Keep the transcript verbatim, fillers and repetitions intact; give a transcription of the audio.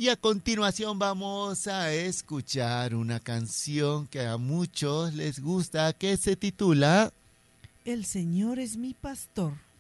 Y a continuación vamos a escuchar una canción que a muchos les gusta, que se titula El Señor es mi pastor.